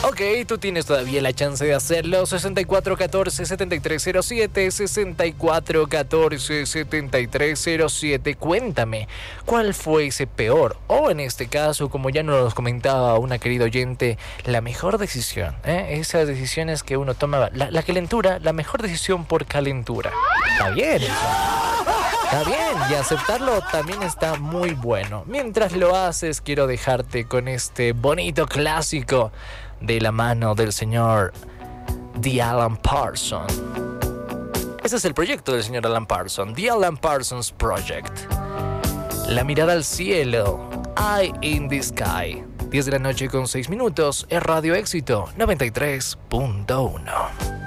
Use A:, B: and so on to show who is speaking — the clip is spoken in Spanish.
A: Ok, tú tienes todavía la chance de hacerlo. 6414-7307, 6414-7307. Cuéntame, ¿cuál fue ese peor? O en este caso, como ya nos comentaba una querida oyente, la mejor decisión, esas decisiones que uno toma, la calentura, la mejor decisión por calentura. Está bien eso. Está bien, y aceptarlo también está muy bueno. Mientras lo haces, quiero dejarte con este bonito clásico de la mano del señor The Alan Parsons. Ese es el proyecto del señor Alan Parsons, The Alan Parsons Project. La mirada al cielo, Eye in the Sky. 10 de la noche con 6 minutos, es Radio Éxito 93.1.